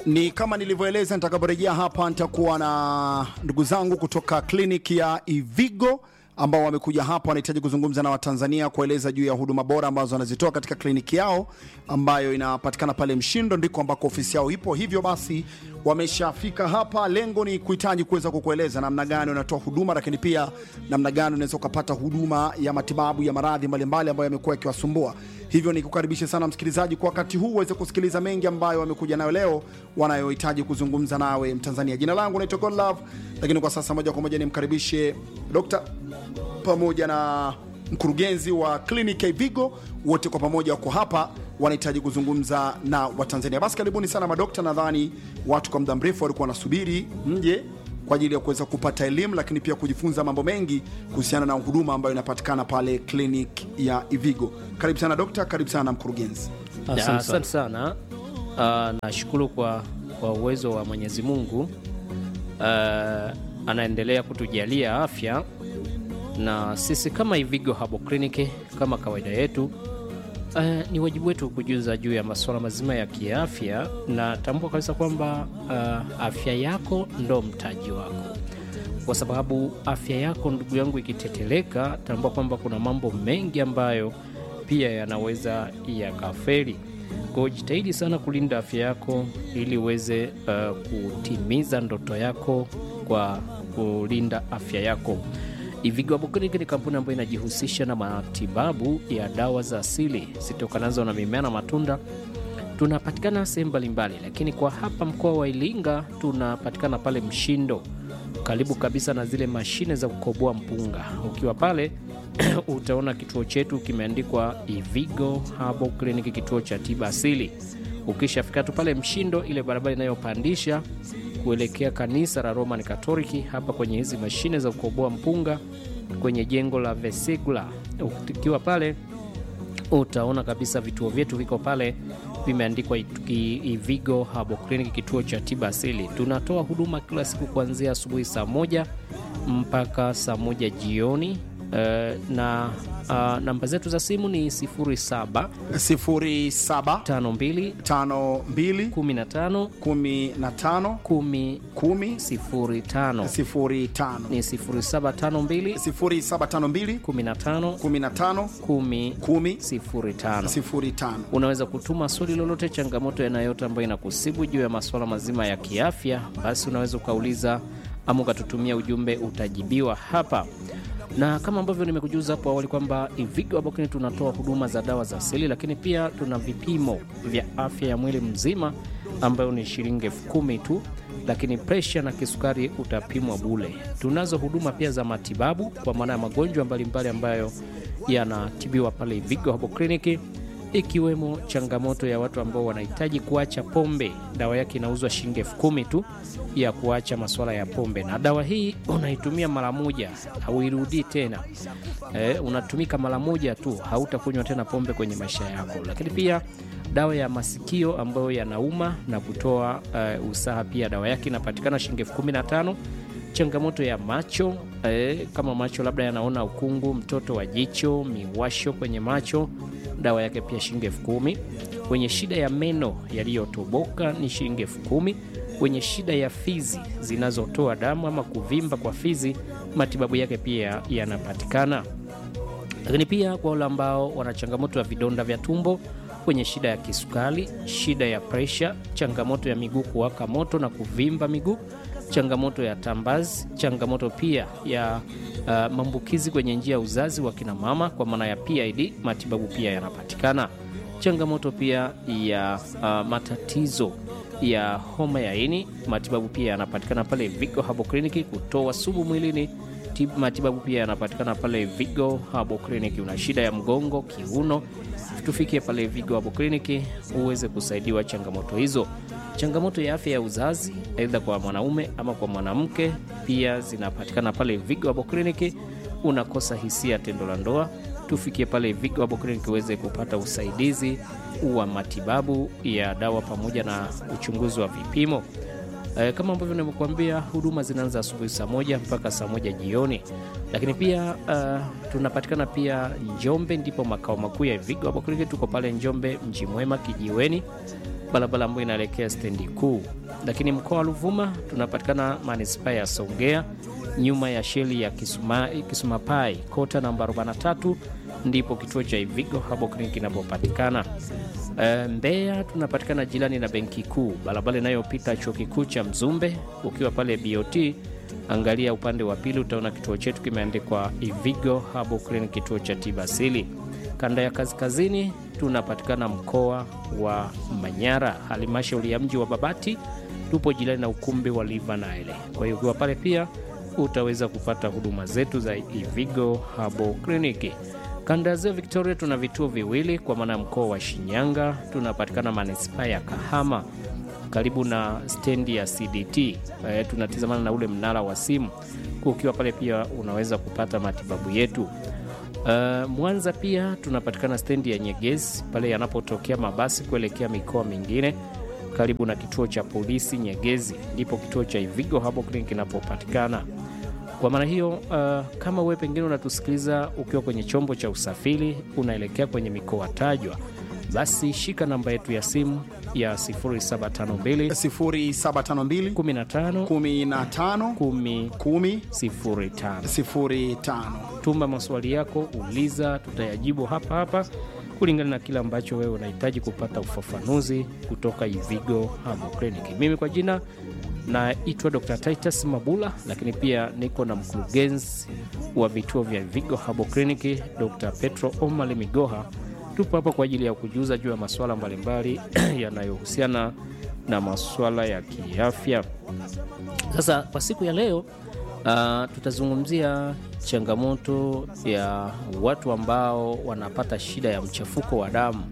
Ni kama nilivyoeleza, nitakaporejea hapa nitakuwa na ndugu zangu kutoka kliniki ya Ivigo ambao wamekuja hapa, wanahitaji kuzungumza na Watanzania kueleza juu ya huduma bora ambazo wanazitoa katika kliniki yao ambayo inapatikana pale Mshindo, ndiko ambako ofisi yao ipo. Hivyo basi wameshafika hapa. Lengo ni kuhitaji kuweza kukueleza namna gani unatoa huduma, lakini pia namna gani unaweza kupata huduma ya matibabu ya maradhi mbalimbali ambayo yamekuwa yakiwasumbua. Hivyo nikukaribisha sana msikilizaji kwa wakati huu uweze kusikiliza mengi ambayo wamekuja nayo leo, wanayohitaji kuzungumza nawe Mtanzania. Jina langu naitwa Godlove, lakini kwa sasa moja kwa moja nimkaribishe Dr. pamoja na mkurugenzi wa kliniki Ivigo, wote kwa pamoja wako hapa, wanahitaji kuzungumza na Watanzania. Basi karibuni sana madokta. Nadhani watu kwa muda mrefu walikuwa wanasubiri mje kwa ajili ya kuweza kupata elimu, lakini pia kujifunza mambo mengi kuhusiana na huduma ambayo inapatikana pale kliniki ya Ivigo. Karibu sana dokta, karibu sana mkurugenzi. Asante sana. Nashukuru kwa uwezo wa Mwenyezi Mungu. Anaendelea kutujalia afya, na sisi kama Ivigo Herbal Clinic kama kawaida yetu ni wajibu wetu kujuza juu ya masuala mazima ya kiafya, na tambua kabisa kwamba afya yako ndo mtaji wako, kwa sababu afya yako ndugu yangu ikiteteleka, tambua kwamba kuna mambo mengi ambayo pia yanaweza yakafeli. Kwa jitahidi sana kulinda afya yako ili uweze kutimiza ndoto yako kwa kulinda afya yako. Ivigo Herbal Clinic ni kampuni ambayo inajihusisha na matibabu ya dawa za asili zitokanazo na mimea na matunda. Tunapatikana sehemu mbalimbali, lakini kwa hapa mkoa wa Iringa tunapatikana pale Mshindo, karibu kabisa na zile mashine za kukoboa mpunga. Ukiwa pale utaona kituo chetu kimeandikwa Ivigo Herbal Clinic, kituo cha tiba asili. Ukishafika tu pale Mshindo, ile barabara inayopandisha kuelekea kanisa la Roman Katoliki, hapa kwenye hizi mashine za kukoboa mpunga kwenye jengo la Vesegula, ukiwa pale utaona kabisa vituo vyetu viko pale, vimeandikwa Ivigo Herbal Clinic, kituo cha tiba asili. Tunatoa huduma kila siku kuanzia asubuhi saa 1 mpaka saa 1 jioni. Na namba zetu za simu ni 07 52 15 15 10 05 ni 0752 15 10 05. Unaweza kutuma swali lolote, changamoto yoyote ambayo inakusibu juu ya masuala mazima ya kiafya, basi unaweza ukauliza ama ukatutumia ujumbe, utajibiwa hapa. Na kama ambavyo nimekujuza hapo awali kwamba Ivigo Herbal Clinic tunatoa huduma za dawa za asili, lakini pia tuna vipimo vya afya ya mwili mzima ambayo ni shilingi 10,000 tu, lakini presha na kisukari utapimwa bure. Tunazo huduma pia za matibabu kwa maana ya magonjwa mbalimbali ambayo yanatibiwa pale Ivigo Herbal Clinic, ikiwemo changamoto ya watu ambao wanahitaji kuacha pombe. Dawa yake inauzwa shilingi 10,000 tu ya kuacha masuala ya pombe, na dawa hii unaitumia mara moja, hauirudi tena. Unatumika mara moja tu, hautakunywa tena pombe kwenye maisha yako. Lakini pia dawa ya masikio ambayo yanauma na kutoa usaha, pia dawa yake inapatikana shilingi 15,000. Changamoto ya macho, kama macho labda yanaona ukungu, mtoto wa jicho, miwasho kwenye macho, dawa yake pia shilingi 10,000. Wenye shida ya meno yaliyotoboka ni shilingi 10,000. Wenye shida ya fizi zinazotoa damu ama kuvimba kwa fizi, matibabu yake pia yanapatikana. Lakini pia kwa wale ambao wana changamoto ya vidonda vya tumbo, wenye shida ya kisukari, shida ya presha, changamoto ya miguu kuwaka moto na kuvimba miguu, changamoto ya tambazi, changamoto pia ya maambukizi kwenye njia ya uzazi wa kina mama kwa maana ya PID, matibabu pia yanapatikana. Changamoto pia ya matatizo ya homa ya ini, matibabu pia yanapatikana pale Ivigo Herbal Clinic. Kutoa sumu mwilini, matibabu pia yanapatikana pale Ivigo Herbal Clinic. Una shida ya mgongo, kiuno, tufikie pale Ivigo Herbal Clinic uweze kusaidiwa changamoto hizo. Changamoto ya afya ya uzazi, aidha kwa mwanaume ama kwa mwanamke, pia zinapatikana pale Ivigo Herbal Clinic. Unakosa hisia tendo la ndoa, tufikie pale Ivigo Herbal Clinic uweze kupata usaidizi wa matibabu ya dawa pamoja na uchunguzi wa vipimo. Kama ambavyo nimekuambia, huduma zinaanza asubuhi saa 1 mpaka saa 1 jioni. Lakini pia tunapatikana pia Njombe, ndipo makao makuu ya Ivigo Herbal Clinic. Tuko pale Njombe, Mji Mwema, Kijiweni. barabara ambayo inaelekea stendi kuu. Lakini mkoa wa Ruvuma tunapatikana manispaa ya Songea, nyuma ya sheli ya Kisumapai, kota namba 43, ndipo kituo cha Ivigo Herbal Clinic kinapopatikana. Mbeya tunapatikana jirani na benki kuu, barabara inayopita chuo kikuu cha Mzumbe. Ukiwa pale BOT, angalia upande wa pili, utaona kituo chetu kimeandikwa Ivigo Herbal Clinic, kituo cha tiba asili. Kanda ya kaskazini tunapatikana mkoa wa Manyara, halmashauri ya mji wa Babati, tupo jirani na ukumbi wa Live Nile. Kwa hiyo ukiwa pale pia utaweza kupata huduma zetu za Ivigo Herbal Clinic. Kanda ya Ziwa Victoria tuna vituo viwili, kwa maana mkoa wa Shinyanga tunapatikana manispaa ya Kahama, karibu na stendi ya CDT. Tunatizamana na ule mnara wa simu. Ukiwa pale pia unaweza kupata matibabu yetu. Mwanza pia tunapatikana stendi ya Nyegezi, pale yanapotokea mabasi kuelekea mikoa mingine, karibu na kituo cha polisi Nyegezi, ndipo kituo cha Ivigo Herbal Clinic kinapopatikana. Kwa maana hiyo, kama wewe pengine unatusikiliza ukiwa kwenye chombo cha usafiri unaelekea kwenye mikoa tajwa, basi shika namba yetu ya simu ya 0752 0752 15 15 10 05. Tuma maswali yako, uliza, tutayajibu hapa hapa kulingana na kila ambacho wewe unahitaji kupata ufafanuzi kutoka Ivigo Herbal Clinic. Mimi kwa jina naitwa Dr. Titus Mabula, lakini pia niko na mkurugenzi wa vituo vya Ivigo Herbal Clinic, Dr. Petro Omar Migoha. Tupo hapa kwa ajili ya kujuza juu ya masuala mbalimbali yanayohusiana na masuala ya kiafya. Sasa kwa siku ya leo tutazungumzia changamoto ya watu ambao wanapata shida ya mchafuko wa damu.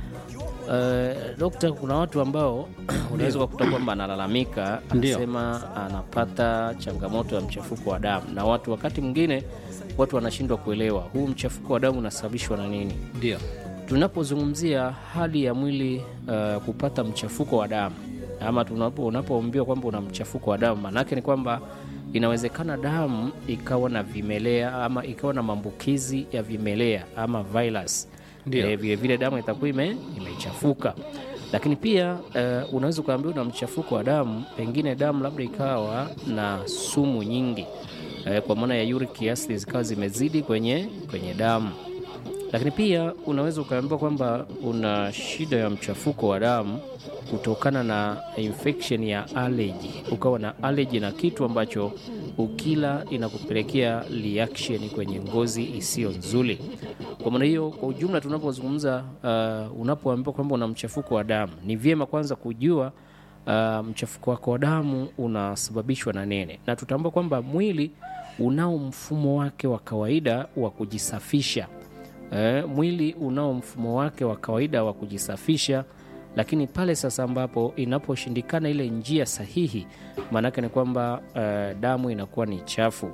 Dokta, kuna watu ambao unaweza kukuta kwamba analalamika, anasema anapata changamoto ya mchafuko wa damu, na watu wakati mwingine watu wanashindwa kuelewa huu mchafuko wa damu unasababishwa na nini. Ndio tunapozungumzia hali ya mwili kupata mchafuko wa damu, ama unapoambiwa kwamba una mchafuko wa damu, maana yake ni kwamba inawezekana damu ikawa na vimelea ama ikawa na maambukizi ya vimelea ama virus. Vile vile damu itakuwa imechafuka. Lakini pia unaweza kuambiwa una mchafuko wa damu, pengine damu labda ikawa na sumu nyingi, kwa maana ya uric acid zikawa zimezidi kwenye damu. Lakini pia unaweza ukaambiwa kwamba una shida ya mchafuko wa damu kutokana na infection ya allergy. Ukawa na allergy na kitu ambacho ukila inakupelekea reaction kwenye ngozi isiyo nzuri. Kwa maana hiyo, kwa ujumla tunapozungumza unapoambiwa kwamba una mchafuko wa damu, ni vyema kwanza kujua mchafuko wako wa damu unasababishwa na nini. Na tutambua kwamba mwili unao mfumo wake wa kawaida wa kujisafisha. Mwili unao mfumo wake wa kawaida wa kujisafisha, lakini pale sasa ambapo inaposhindikana ile njia sahihi, maana yake ni kwamba damu inakuwa ni chafu.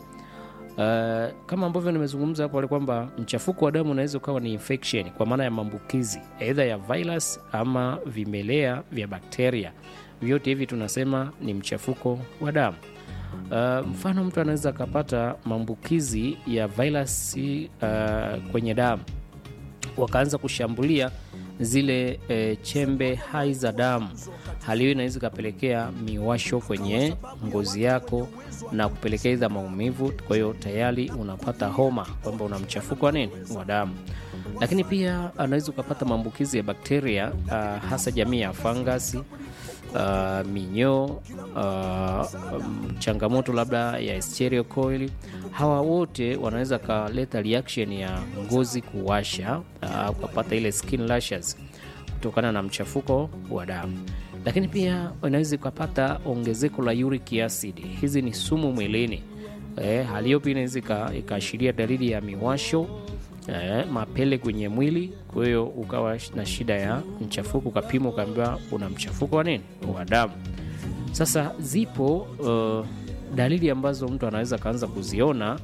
Kama ambavyo nimezungumza hapo kwamba mchafuko wa damu unaweza kuwa ni infection, kwa maana ya maambukizi either ya virus ama vimelea vya bakteria. Vyote hivi tunasema ni mchafuko wa damu. Mfano, mtu anaweza akapata maambukizi ya virus kwenye damu, wakaanza kushambulia zile chembe hai za damu. Hali hiyo inaweza kupelekea miwasho kwenye ngozi yako na kupelekea idha maumivu. Kwa hiyo tayari unapata homa kwamba una mchafuko wa nini wa damu. Lakini pia anaweza kupata maambukizi ya bakteria, hasa jamii ya fangasi, minyoo, changamoto labda ya Escherichia coli. Hawa wote wanaweza kaleta reaction ya ngozi kuwasha, kupata ile skin rashes kutokana na mchafuko wa damu. Lakini pia unaweza kupata ongezeko la uric acid. Hizi ni sumu mwilini. Hali hiyo pia inaweza ikaashiria dalili ya miwasho, mapele kwenye mwili. Kwa hiyo ukawa na shida ya mchafuko, ukapimwa ukaambiwa una mchafuko wa nini wa damu. Sasa zipo dalili ambazo mtu anaweza kaanza kuziona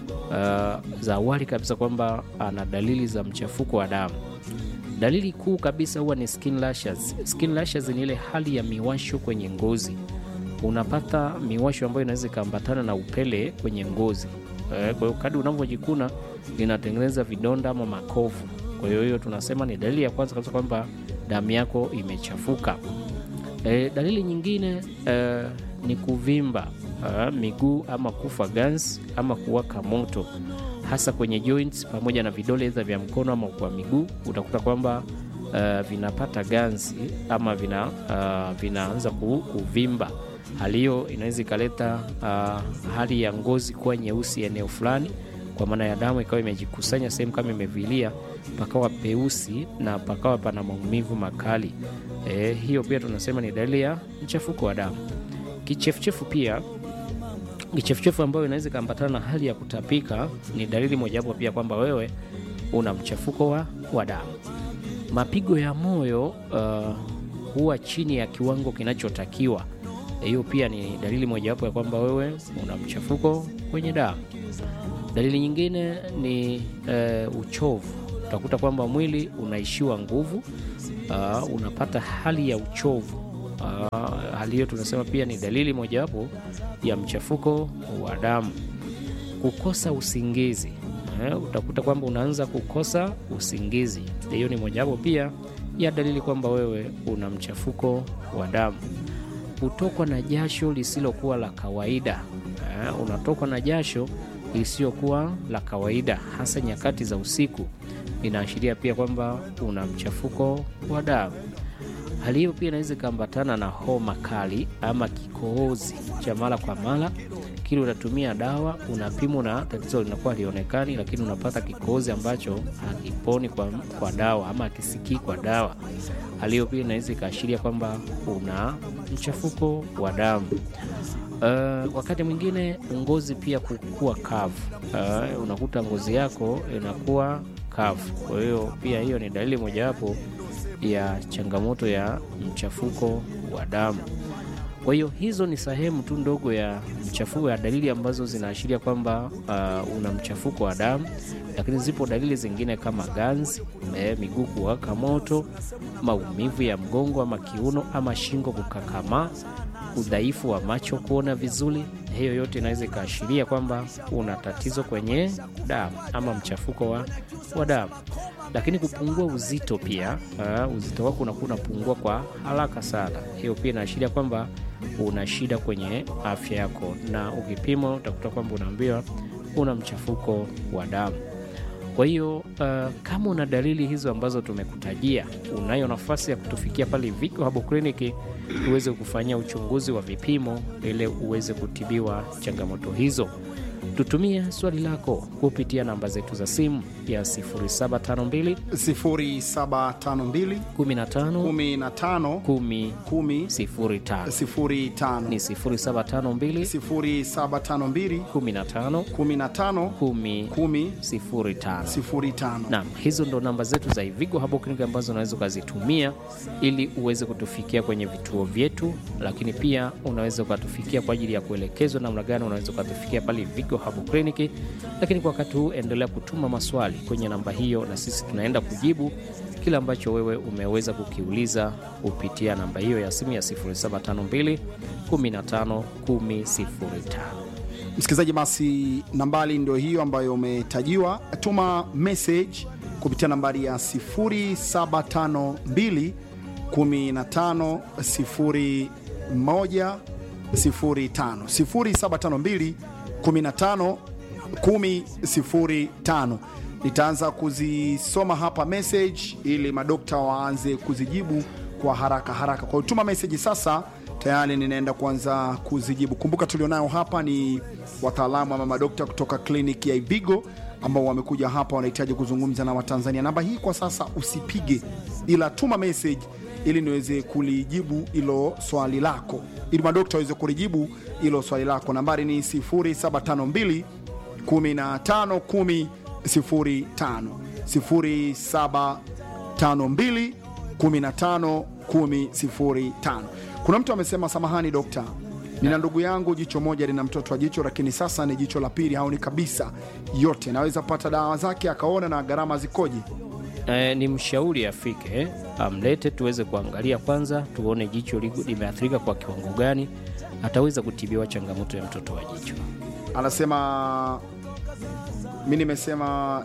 za awali kabisa kwamba ana dalili za mchafuko wa damu. Dalili kuu kabisa huwa ni skin rashes. Skin rashes ni ile hali ya miwasho kwenye ngozi. Unapata miwasho ambayo inaweza kuambatana na upele kwenye ngozi. Kwa hiyo kadri unavyojikuna linatengeneza vidonda ama makovu. Kwa hiyo tunasema ni dalili ya kwanza kabisa kwamba damu yako imechafuka. Dalili nyingine ni kuvimba miguu ama kufa ganzi ama kuwaka moto, hasa kwenye joints pamoja na vidole vya mkono ama kwa miguu. Utakuta kwamba vinapata ganzi ama vinaanza kuvimba. Hali hiyo inaweza ikaleta hali ya ngozi kuwa nyeusi eneo fulani, kwa maana ya damu ikawa imejikusanya sehemu kama imevilia, pakawa peusi na pakawa pana maumivu makali. Hiyo pia tunasema ni dalili ya mchafuko wa damu. Kichefuchefu pia, kichefuchefu ambayo inaweza kuambatana na hali ya kutapika ni dalili mojawapo pia kwamba wewe una mchafuko wa damu. Mapigo ya moyo huwa chini ya kiwango kinachotakiwa. Hiyo pia ni dalili mojawapo ya kwamba wewe una mchafuko kwenye damu. Dalili nyingine ni uchovu. Utakuta kwamba mwili unaishiwa nguvu, unapata hali ya uchovu. Hali hiyo tunasema pia ni dalili mojawapo ya mchafuko wa damu. Kukosa usingizi. Utakuta kwamba unaanza kukosa usingizi. Hiyo ni mojawapo pia ya dalili kwamba wewe una mchafuko wa damu. Kutokwa na jasho lisilokuwa la kawaida. Unatokwa na jasho lisilokuwa la kawaida hasa nyakati za usiku, inaashiria pia kwamba una mchafuko wa damu. Hali hiyo pia inaweza kuambatana na homa kali ama kikohozi cha mara kwa mara. Kile unatumia dawa, unapimwa na tatizo linakuwa halionekani, lakini unapata kikohozi ambacho hakiponi kwa dawa ama hakisikii kwa dawa. Hali hiyo pia inaweza kuashiria kwamba una mchafuko wa damu. Wakati mwingine ngozi pia kukua kavu. Unakuta ngozi yako inakuwa kavu. Kwa hiyo pia hiyo ni dalili mojawapo ya changamoto ya mchafuko wa damu. Kwa hiyo hizo ni sehemu tu ndogo ya mchafuko ya dalili ambazo zinaashiria kwamba una mchafuko wa damu, lakini zipo dalili zingine kama ganzi, miguu kuwaka moto, maumivu ya mgongo ama kiuno ama shingo kukakamaa, udhaifu wa macho kuona vizuri. Hiyo yote inaweza ikaashiria kwamba una tatizo kwenye damu ama mchafuko wa damu. Lakini kupungua uzito pia, uzito wako unakuwa unapungua kwa haraka sana. Hiyo pia inaashiria kwamba una shida kwenye afya yako, na ukipima utakuta kwamba unaambiwa una mchafuko wa damu. Kwa hiyo kama una dalili hizo ambazo tumekutajia, unayo nafasi ya kutufikia pale Vigo Herbal Clinic uweze kufanyia uchunguzi wa vipimo ili uweze kutibiwa changamoto hizo. Tutumie swali lako kupitia namba zetu za simu ya 0752 0752 15 15 10 10 05 ni 0752 0752 15 15 10 10 05. 05. Naam, hizo ndo namba zetu za Vigo Herbal Clinic ambazo unaweza ukazitumia ili uweze kutufikia kwenye vituo vyetu, lakini pia unaweza ukatufikia kwa ajili ya kuelekezwa namna gani unaweza ukatufikia pale Vigo Herbal Clinic. Lakini kwa wakati huu endelea kutuma maswali kwenye namba hiyo, na sisi tunaenda kujibu kila ambacho wewe umeweza kukiuliza kupitia namba hiyo ya simu ya 0752 15 10 05. Msikilizaji, basi nambari ndio hiyo ambayo umetajiwa. Tuma message kupitia nambari ya 0752 15 01 05 0752 15 10 05. Nitaanza kuzisoma hapa message ili madokta waanze kuzijibu kwa haraka haraka. Kwa hiyo tuma message sasa, tayari ninaenda kuanza kuzijibu. Kumbuka tulionayo hapa ni wataalamu ama madokta kutoka kliniki ya Ivigo ambao wamekuja hapa, wanahitaji kuzungumza na Watanzania. Namba hii kwa sasa usipige, ila tuma message ili niweze kulijibu ilo swali lako, ili madokta waweze kulijibu ilo swali lako. Nambari ni 0752 15 10 05 0752 15 10 05. Kuna mtu amesema, samahani dokta, nina ndugu yangu jicho moja lina mtoto wa jicho, lakini sasa ni jicho la pili haoni kabisa yote, naweza pata dawa zake akaona na gharama zikoje? Ni mshauri afike, amlete tuweze kuangalia kwanza, tuone jicho limeathirika kwa kiwango gani, ataweza kutibiwa changamoto ya mtoto wa jicho. Anasema mimi nimesema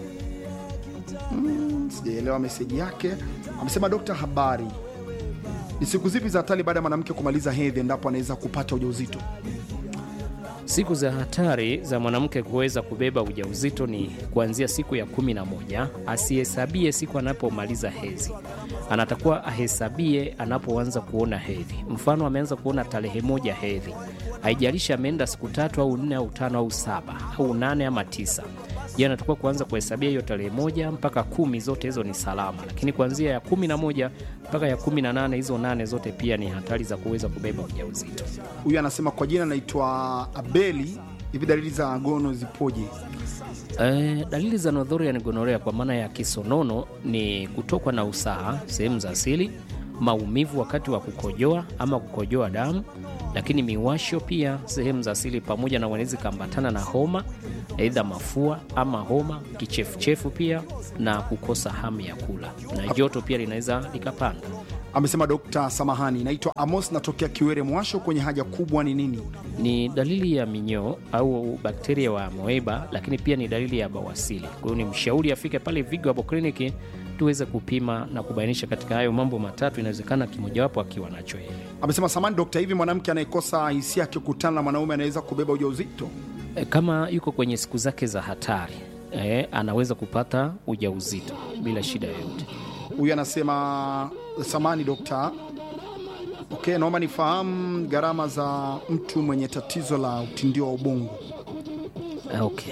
sijaelewa meseji yake. Amesema dokta, habari, Ni siku zipi za hatari baada ya mwanamke kumaliza hedhi endapo anaweza kupata ujauzito? Siku za hatari za mwanamke kuweza kubeba ujauzito ni kuanzia siku ya 11. Asihesabie siku anapomaliza hedhi, anatakuwa ahesabie anapoanza kuona hedhi. Mfano, ameanza kuona tarehe 1 hedhi, haijalishi ameenda siku 3 au 4 au 5 au 7 au 8 ama 9, yeye anatakuwa kuanza kuhesabia hiyo tarehe 1 mpaka 10, zote hizo ni salama. Lakini kuanzia ya 11 mpaka ya 18, hizo 8 zote pia ni hatari za kuweza kubeba ujauzito. Huyu anasema kwa jina naitwa Abeli, hivi dalili za gono zipoje? Dalili za nodhoria ni gonorea kwa maana ya kisonono ni kutokwa na usaha sehemu za asili, maumivu wakati wa kukojoa ama kukojoa damu, lakini miwasho pia sehemu za asili, pamoja na wanaweza kambatana na homa, aidha mafua ama homa, kichefuchefu pia, na kukosa hamu ya kula, na joto pia linaweza likapanda. Amesema Dr. Samahani, naitwa Amos, natokea Kiwere. Mwasho kwenye haja kubwa ni nini? Ni dalili ya minyoo au bakteria wa amoeba, lakini pia ni dalili ya bawasili. Kwa hiyo ni mshauri afike pale Vigo Herbal Clinic tuweze kupima na kubainisha katika hayo mambo matatu, inawezekana kimojawapo akiwa nacho yeye. Amesema samahani dokta, hivi mwanamke anayekosa hisia akikutana na mwanaume anaweza kubeba ujauzito? Kama yuko kwenye siku zake za hatari, anaweza kupata ujauzito bila shida yoyote. Huyu anasema samahani dokta, okay, naomba nifahamu gharama za mtu mwenye tatizo la utindio wa ubongo. Okay.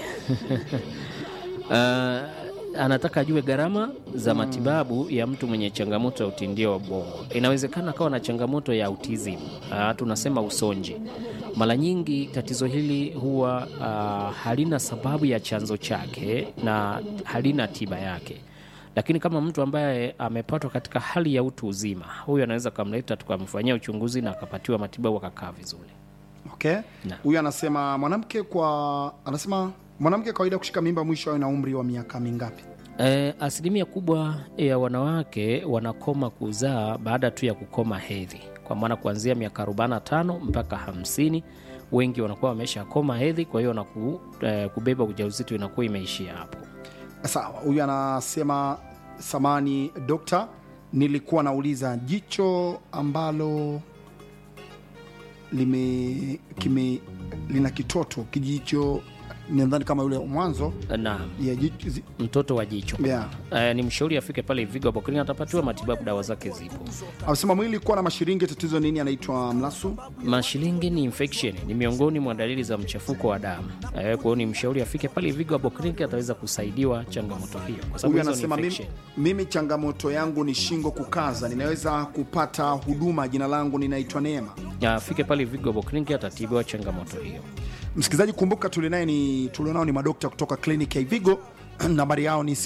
Anataka ajue gharama za matibabu ya mtu mwenye changamoto ya utindio wa ubongo. Inawezekana kawa na changamoto ya autism, tunasema usonji. Mara nyingi tatizo hili huwa halina sababu ya chanzo chake na halina tiba yake. Lakini kama mtu ambaye amepatwa katika hali ya utu uzima, huyu anaweza kumleta tukamfanyia uchunguzi na akapatiwa matibabu akakaa vizuri. Okay. Huyu anasema mwanamke kawaida kushika mimba mwisho awe na umri wa miaka mingapi? Asilimia kubwa ya wanawake wanakoma kuzaa baada tu ya kukoma hedhi, kwa maana kuanzia miaka 45 mpaka 50 wengi wanakuwa wamesha koma hedhi, kwa hiyo kubeba ujauzito inakuwa imeishia hapo. Sawa. Huyu anasema samani dokta, nilikuwa nauliza jicho ambalo lina kitoto kijicho, nadhani kama yule mwanzo. Naam. Mtoto wa jicho. Yeah. Ni mshauri afike pale Vigo Herbal Clinic, atapatiwa matibabu, dawa zake zipo. Anasema mwili kuwa na mashilingi, tatizo nini? Anaitwa Mlasu. Mashilingi ni infection, ni miongoni mwa dalili za mchafuko wa damu. Kwa hiyo ni mshauri afike pale Vigo Herbal Clinic, ataweza kusaidiwa changamoto hiyo. Kwa sababu anasema mimi changamoto yangu ni shingo kukaza, ninaweza kupata huduma? Jina langu ninaitwa Neema. Afike pale Vigo Herbal Clinic, atatibiwa changamoto hiyo. Msikilizaji, kumbuka tulionao ni madokta kutoka kliniki ya Vigo. Nambari yao ni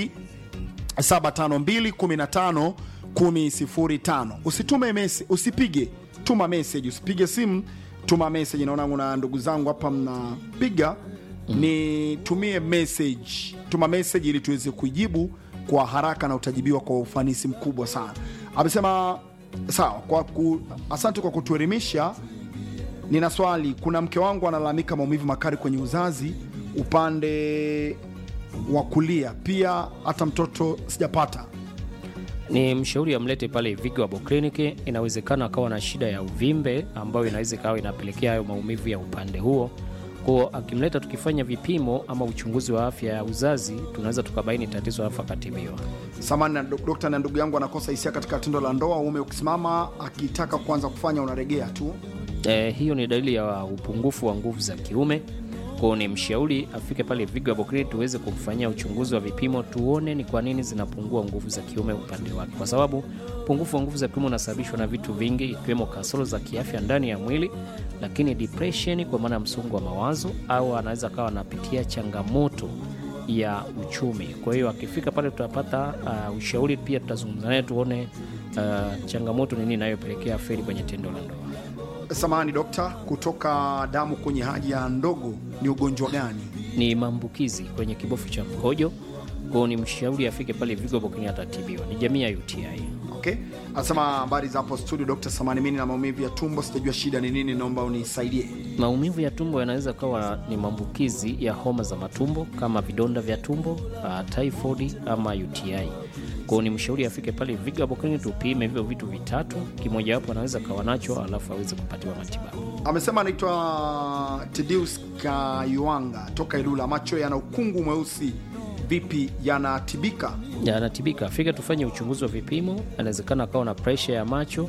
0752151005. Usitume message, usipige, tuma message. Usipige simu, tuma message. Naona kuna ndugu zangu hapa mnapiga, nitumie message. Tuma message ili tuweze kujibu kwa haraka na utajibiwa kwa ufanisi mkubwa sana. Amesema sawa, asante kwa kutuelimisha. Nina swali, kuna mke wangu analalamika maumivu makali kwenye uzazi upande wa kulia, pia hata mtoto sijapata. Ni mshauri amlete pale Vigo Herbal Clinic. Inawezekana akawa na shida ya uvimbe ambayo inaweza kawa inapelekea hayo maumivu ya upande huo. Kwa akimleta, tukifanya vipimo ama uchunguzi wa afya ya uzazi, tunaweza tukabaini tatizo alafu akatibiwa. Samahani dokta, na ndugu yangu anakosa hisia katika tendo la ndoa, uume ukisimama akitaka kuanza kufanya unaregea tu. Hiyo ni dalili ya upungufu wa nguvu za kiume. Kwa ni mshauri afike pale Vigo Herbal Clinic tuweze kumfanyia uchunguzi wa vipimo, tuone ni kwa nini zinapungua nguvu za kiume upande wake, kwa sababu upungufu wa nguvu za kiume unasababishwa na vitu vingi, ikiwemo kasoro za kiafya ndani ya mwili, lakini depression kwa maana msongo wa mawazo, au anaweza kawa anapitia changamoto ya uchumi. Kwa hiyo akifika pale tutapata ushauri, pia tutazungumza naye tuone changamoto nini inayopelekea feli kwenye tendo la ndoa. Samahani dokta, kutoka damu kwenye haja ndogo ni ugonjwa gani? Ni maambukizi kwenye kibofu cha mkojo. Kwa ni mshauri afike pale Vigo Herbal Clinic, atatibiwa. Ni jamii ya UTI. Okay. Anasema habari za hapo studio Dr. Samani, mimi na maumivu ya tumbo, sijajua shida ni nini, naomba unisaidie. Maumivu ya tumbo yanaweza kawa ni maambukizi ya homa za matumbo kama vidonda vya tumbo, typhoid ama UTI. Kwa ni mshauri afike pale Vigo Herbal Clinic tupime hivyo vitu vitatu, kimoja wapo anaweza kawa nacho alafu aweze kupatiwa matibabu. Amesema anaitwa Tedeus Kayuanga toka Ilula. Macho yana ukungu mweusi, vipi yanatibika? Yanatibika. Afika tufanye uchunguzi wa vipimo, anawezekana akawa na pressure ya macho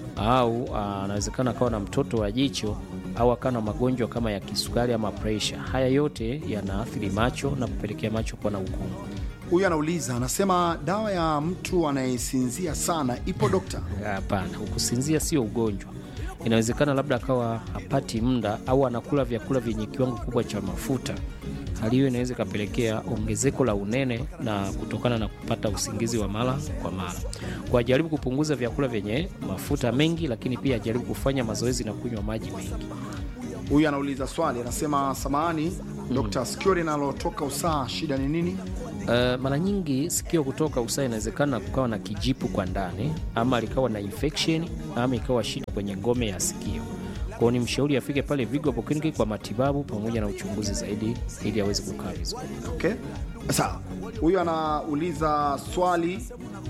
au anawezekana akawa na mtoto wa jicho au akawa na magonjwa kama ya kisukari ama pressure. Haya yote yanaathiri macho na kupelekea macho kuwa na ukungu. Huyu anauliza, anasema dawa ya mtu anayesinzia sana ipo dokta? Hapana, kusinzia sio ugonjwa. Inawezekana labda akawa hapati muda au anakula vyakula vyenye kiwango kubwa cha mafuta. Hali hiyo inaweza kapelekea ongezeko la unene na kutokana na kupata usingizi wa mara kwa mara. Kwa jaribu kupunguza vyakula vyenye mafuta mengi, lakini pia jaribu kufanya mazoezi na kunywa maji mengi. Huyu anauliza swali, anasema samahani dokta, sikio linalotoka usaha shida ni nini? Mara nyingi sikio kutoka usaha inawezekana kukawa na kijipu kwa ndani, ama likawa na infection, ama ikawa shida kwenye ngome ya sikio. Kwa ni mshauri afike pale Vigo Herbal Clinic kwa matibabu pamoja na uchunguzi zaidi ili aweze kukaa vizuri. Okay. Sasa huyu anauliza swali,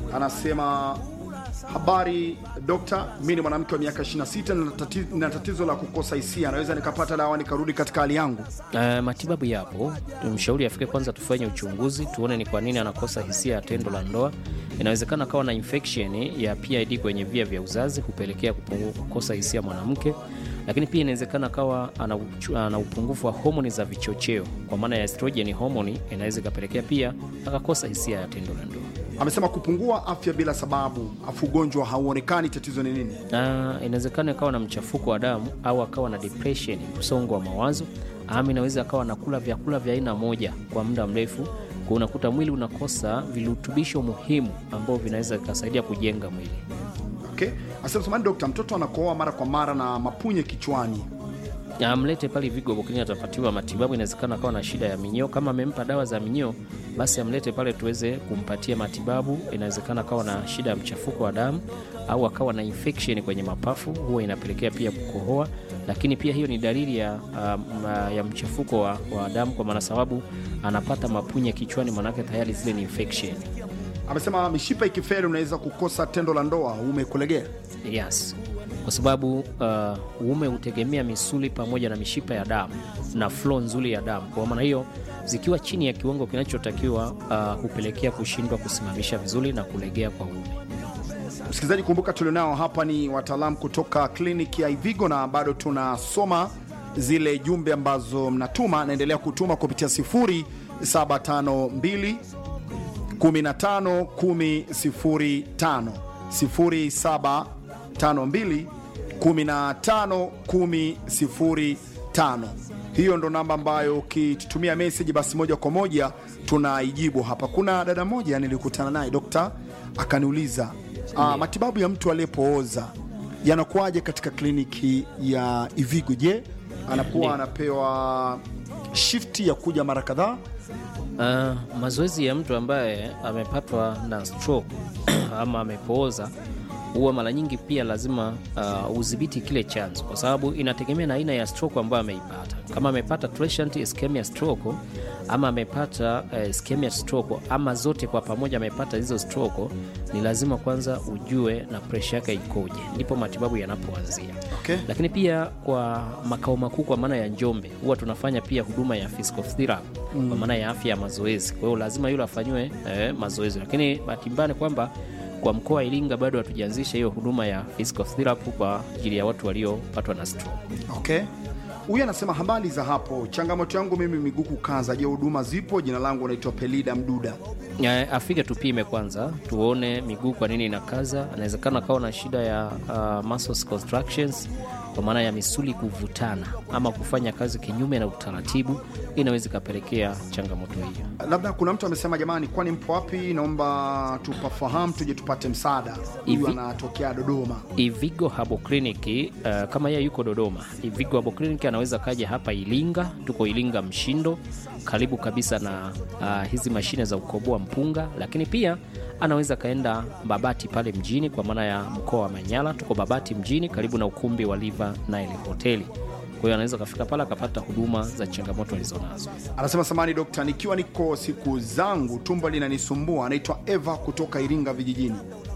anasema habari dokta, mimi ni mwanamke wa miaka 26 na tatizo la kukosa hisia, naweza nikapata dawa nikarudi katika hali yangu? Matibabu yapo. Mshauri afike kwanza tufanye uchunguzi tuone ni kwa nini anakosa hisia ya tendo la ndoa. Inawezekana kawa na infection ya PID kwenye via vya uzazi kupelekea kukosa hisia mwanamke, lakini pia inawezekana kawa ana upungufu wa homoni za vichocheo kwa maana ya estrogen hormone, inaweza kupelekea pia akakosa hisia ya tendo la ndoa. Amesema kupungua afya bila sababu, afu ugonjwa hauonekani, tatizo ni nini? Inawezekana akawa na mchafuko wa damu au akawa na depression, msongo wa mawazo, ama inaweza akawa nakula vyakula vya aina moja kwa muda mrefu, kwa unakuta mwili unakosa virutubisho muhimu ambao vinaweza kusaidia kujenga mwili. Okay. Asante sana dokta, mtoto anakohoa mara kwa mara na mapunye kichwani. Amlete pale Vigo Herbal Clinic atapatiwa matibabu. Inawezekana akawa na shida ya minyoo, kama amempa dawa za minyoo basi amlete pale tuweze kumpatia matibabu. Inawezekana akawa na shida ya mchafuko wa damu au akawa na infection kwenye mapafu, huwa inapelekea pia kukohoa, lakini pia hiyo ni dalili ya mchafuko wa damu, kwa maana sababu anapata mapunye kichwani, manake tayari zile ni infection. Amesema mishipa ikifeli unaweza kukosa tendo la ndoa, uume kulegea? Yes. Kwa sababu uume hutegemea misuli pamoja na mishipa ya damu na flow nzuri ya damu. Kwa maana hiyo zikiwa chini ya kiwango kinachotakiwa hupelekea kushindwa kusimamisha vizuri na kulegea kwa uume. Msikilizaji, kumbuka tulionao hapa ni wataalamu kutoka kliniki ya Ivigo na bado tunasoma zile jumbe ambazo mnatuma. Naendelea kutuma kupitia 0752 15 1005 0752 15 1005. Hiyo ndo namba ambayo ukitutumia message basi moja kwa moja tunaijibu hapa. Kuna dada moja nilikutana naye dokta, akaniuliza matibabu ya mtu aliyepooza yanakuaje katika kliniki ya Ivigo? Je, anakuwa anapewa shifti ya kuja mara kadhaa? Mazoezi ya mtu ambaye amepatwa na stroke ama amepooza huwa mara nyingi pia lazima udhibiti kile chanzo, kwa sababu inategemea na aina ya stroke ambayo ameipata. Kama amepata transient ischemia stroke ama amepata ischemia stroke ama zote kwa pamoja amepata hizo stroke, ni lazima kwanza ujue na pressure yake ikoje, ndipo matibabu yanapoanzia. Okay. Lakini pia kwa makao makuu kwa maana ya Njombe huwa tunafanya pia huduma ya physical therapy kwa maana ya afya ya mazoezi. Kwa hiyo lazima yule afanywe mazoezi, lakini bahati mbaya kwamba kwa mkoa wa Iringa bado hatujaanzisha hiyo huduma ya physical therapy kwa ajili ya watu waliopatwa na stroke. Okay. Huyu anasema habari za hapo, changamoto yangu mimi miguu kukaza, je, huduma zipo? Jina langu naitwa Pelida Mduda. Afike tupime kwanza tuone miguu kwa nini inakaza. Anawezekana kawa na shida ya muscle contractions, kwa maana ya misuli kuvutana ama kufanya kazi kinyume na utaratibu, inaweza kapelekea changamoto hiyo. Labda kuna mtu amesema jamani, kwani mpo wapi? Naomba tupafahamu tuje tupate msaada. Huyu anatokea Dodoma. Vigo Herbal Clinic, kama yeye yuko Dodoma, Vigo Herbal Clinic anaweza kaja hapa Iringa. Tuko Iringa Mshindo, karibu kabisa na hizi mashine za ukoboa mpunga, lakini pia anaweza kaenda Babati pale mjini kwa maana ya mkoa wa Manyara. Tuko Babati mjini karibu na ukumbi wa Liver Nile Hoteli. Kwa hiyo anaweza kafika pale akapata huduma za changamoto alizonazo. Anasema samani dokta, nikiwa niko siku zangu tumbo linanisumbua. Anaitwa Eva kutoka Iringa vijijini.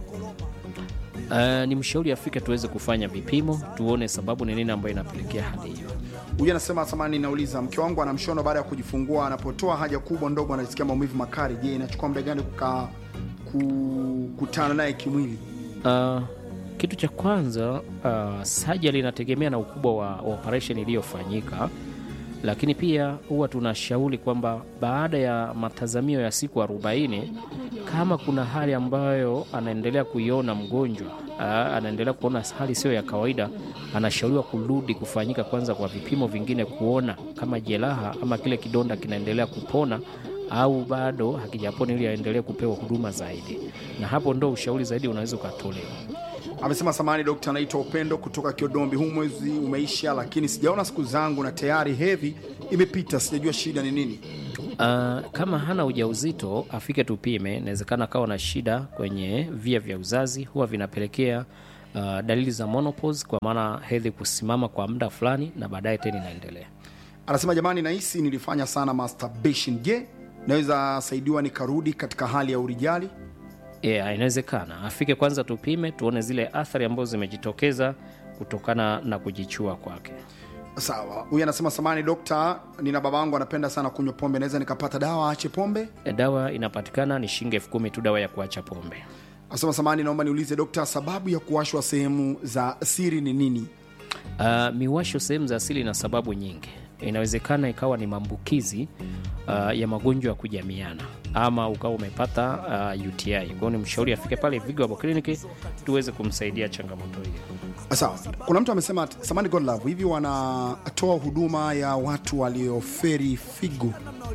Ni mshauri afike tuweze kufanya vipimo tuone sababu ni nini ambayo inapelekea hali hiyo. Huyu anasema samani, nauliza mke wangu ana mshono baada ya kujifungua, anapotoa haja kubwa ndogo anasikia maumivu makali. Je, inachukua muda gani kukutana naye kimwili? Kitu cha kwanza, surgery inategemea na ukubwa wa operation iliyofanyika, lakini pia huwa tunashauri kwamba baada ya matazamio ya siku 40 kama kuna hali ambayo anaendelea kuiona mgonjwa, anaendelea kuona hali sio ya kawaida, anashauriwa kurudi kufanyika kwanza kwa vipimo vingine kuona kama jeraha ama kile kidonda kinaendelea kupona au bado hakijapona, ili aendelee kupewa huduma zaidi, na hapo ndo ushauri zaidi unaweza ukatolewa. Amesema samani dokta, anaitwa Upendo kutoka Kiodombi. Huu mwezi umeisha lakini sijaona siku zangu na tayari hedhi imepita, sijajua shida ni nini. Kama hana ujauzito afike tupime, inawezekana kawa na shida kwenye via vya uzazi, huwa vinapelekea dalili za menopause, kwa maana hedhi kusimama kwa muda fulani na baadaye tena inaendelea. Anasema jamani, nahisi nilifanya sana masturbation. Je, naweza saidiwa nikarudi katika hali ya urijali? Inawezekana afike kwanza tupime tuone zile athari ambazo zimejitokeza kutokana na kujichua kwake. Sawa. Huyu anasema samani dokta, nina babangu anapenda sana kunywa pombe, naweza nikapata dawa aache pombe? Dawa inapatikana, ni shilingi 10,000 tu dawa ya kuacha pombe. Anasema samani, naomba niulize dokta, sababu ya kuwashwa sehemu za siri ni nini? Miwasho sehemu za asili na sababu nyingi. Inawezekana ikawa ni maambukizi ya magonjwa ya kujamiana, ama ukawa umepata UTI. Kwa hiyo ni mshauri afike pale Vigo Herbal Clinic tuweze kumsaidia changamoto hiyo. Sawa. Kuna mtu amesema samani God Love, hivi wanatoa huduma ya watu walioferi figo?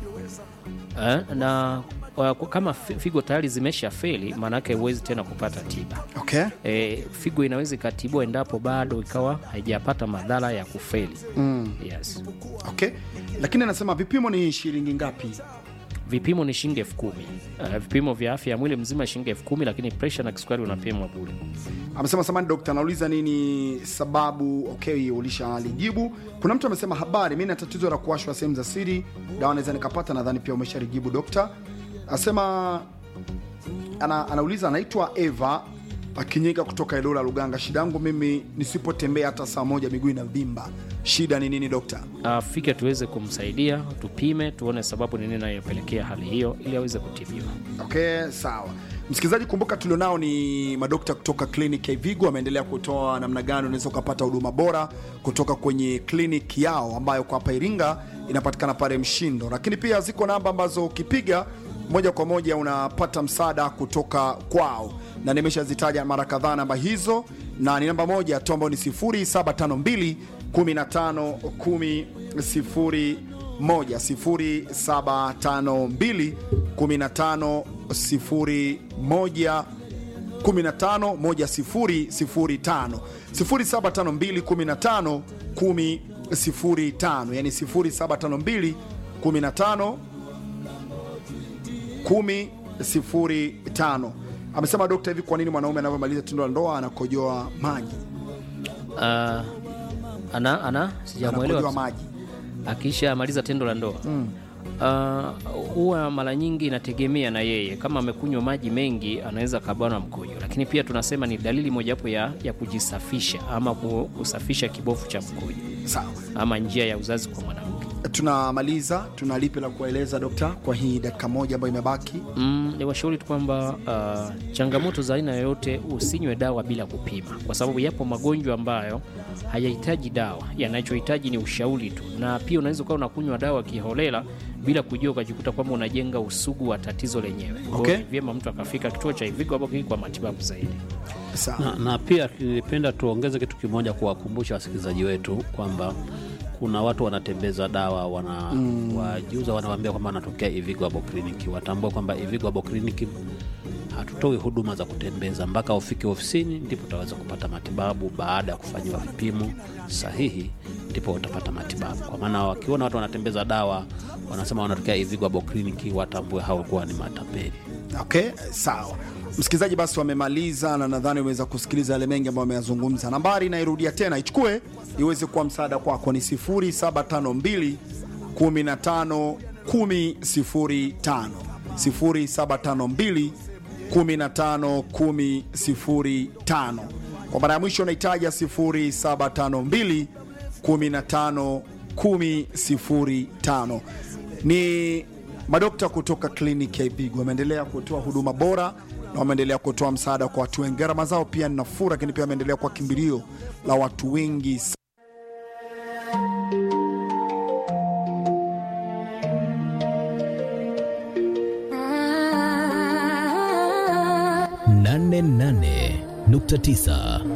Na kama figo tayari zimesha feli, maana yake huwezi tena kupata tiba. Okay. Figo inaweza ikatibwa endapo bado ikawa haijapata madhara ya kufeli. Yes. Okay. Lakini anasema vipimo ni shilingi ngapi? Vipimo ni shilingi 10,000. Vipimo vya afya ya mwili mzima shilingi 10,000, lakini pressure na kisukari unapimwa bure. Amesema samani dokta, anauliza nini sababu. Okay, ulishalijibu. Kuna mtu amesema habari, mimi na tatizo la kuwashwa sehemu za siri, dawa naweza nikapata? Nadhani pia umeshalijibu dokta. Anasema anauliza, anaitwa Eva Akinyika kutoka Ilola Luganga. Shida yangu mimi nisipotembea hata saa moja miguu inavimba. Shida ni nini dokta? Afike tuweze kumsaidia, tupime tuone sababu ni nini inayopelekea hali hiyo ili aweze kutibiwa. Okay, sawa. Msikilizaji, kumbuka tulionao ni madokta kutoka kliniki ya Vigo. Ameendelea kutoa namna gani unaweza kupata huduma bora kutoka kwenye kliniki yao ambayo kwa hapa Iringa inapatikana pale Mshindo, lakini pia ziko namba ambazo ukipiga moja kwa moja unapata msaada kutoka kwao, na nimeshazitaja mara kadhaa namba hizo, na ni namba moja tu ambayo ni 0752 15 10 0 1 0752 15 0 1 15 1005 0752 15 10 05, yani 0752 15 1005. Amesema dokta, hivi kwa nini mwanaume anapomaliza tendo la ndoa anakojoa maji? Sijamuelewa maji akisha maliza tendo la ndoa. Huwa mara nyingi inategemea na yeye, kama amekunywa maji mengi anaweza kabana mkojo, lakini pia tunasema ni dalili mojawapo ya kujisafisha ama kusafisha kibofu cha mkojo. Sawa. Ama njia ya uzazi kwa mwanamke. Tunamaliza, tunalipe la kueleza dokta kwa hii dakika moja ambayo imebaki? Ni washauri tu kwamba changamoto za aina yoyote usinywe dawa bila kupima, kwa sababu yapo magonjwa ambayo hayahitaji dawa, yanachohitaji ni ushauri tu, na pia unaweza kuwa unakunywa dawa kiholela bila kujua, ukajikuta kwamba unajenga usugu wa tatizo lenyewe. Okay. Vyema mtu akafika kituo cha Vigo hapo kwa matibabu zaidi. Na pia nilipenda tuongeze kitu kimoja kuwakumbusha wasikilizaji wetu kwamba kuna watu wanatembeza dawa, wajuza wanawaambia kwamba wanatokea Vigo Herbal Clinic. Watambua kwamba Vigo Herbal Clinic hatutoi huduma za kutembeza, mpaka ufike ofisini ndipo utaweza kupata matibabu. Baada ya kufanyiwa vipimo sahihi ndipo utapata matibabu. Kwa maana wakiona watu wanatembeza dawa wanasema wanatokea Vigo Herbal Clinic, watambue hao kwa ni matapeli. Okay, sawa. Msikilizaji, basi wamemaliza na nadhani umeweza kusikiliza yale mengi ambayo wameyazungumza. Nambari nairudia tena, ichukue iweze kuwa msaada kwako ni 0752 15 10 05, 0752 15 10 05. Kwa mara ya mwisho naitaja 0752 15 10 05. Ni madokta kutoka kliniki ya Ivigo wameendelea kutoa huduma bora na wameendelea kutoa msaada kwa watu wengi. Gharama zao pia ni nafuu, lakini pia wameendelea kwa kimbilio la watu wengi. 88.9